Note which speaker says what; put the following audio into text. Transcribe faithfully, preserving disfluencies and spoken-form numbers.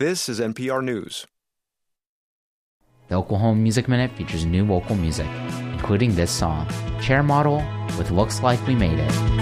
Speaker 1: This is N P R News.
Speaker 2: The Oklahoma Music Minute features new vocal music, including this song, Chair Model with Looks Like We Made It.